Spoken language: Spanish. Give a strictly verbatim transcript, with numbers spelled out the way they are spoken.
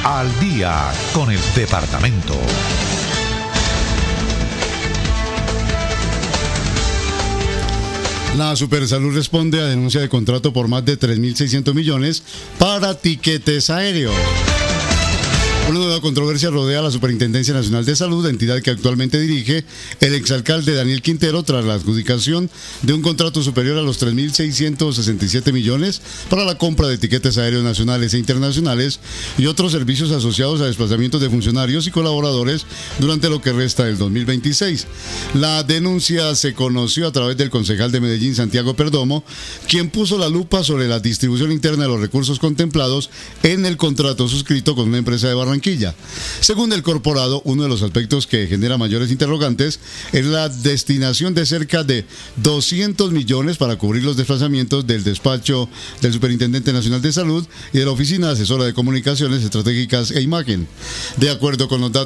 Al día con el departamento. La Supersalud responde a denuncia de contrato por más de tres mil seiscientos millones para tiquetes aéreos. Una nueva controversia rodea a la Superintendencia Nacional de Salud, entidad que actualmente dirige el exalcalde Daniel Quintero, tras la adjudicación de un contrato superior a los tres mil seiscientos sesenta y siete millones para la compra de tiquetes aéreos nacionales e internacionales y otros servicios asociados a desplazamientos de funcionarios y colaboradores durante lo que resta del dos mil veintiséis. La denuncia se conoció a través del concejal de Medellín, Santiago Perdomo, quien puso la lupa sobre la distribución interna de los recursos contemplados en el contrato suscrito con una empresa de Barranquilla. Según el corporado, uno de los aspectos que genera mayores interrogantes es la destinación de cerca de doscientos millones para cubrir los desplazamientos del despacho del Superintendente Nacional de Salud y de la Oficina Asesora de Comunicaciones Estratégicas e Imagen. De acuerdo con los datos